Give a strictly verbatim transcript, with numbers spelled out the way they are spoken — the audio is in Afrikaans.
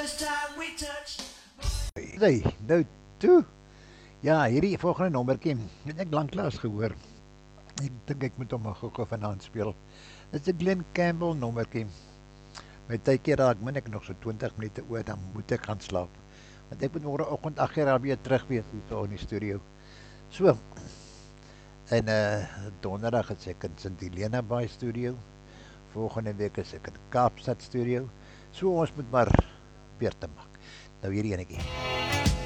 Hey, nou toe. Ja, hierdie volgende nommertjie het ek lanklaas gehoor. Ek dink ek moet hom maar gou-gou vanaand speel. Dit is 'n Glen Campbell nommertjie. My tydjie raak min ek nog so twintig minute oor, dan moet ek gaan slaap. Want ek moet môreoggend agt uur weer terug wees hier in die studio. So. En uh donderdag is ek in Sint Helena Bay studio. Volgende week is ek in Kaapstad studio. So ons moet maar beurte maak. Nou hierdie enetjie.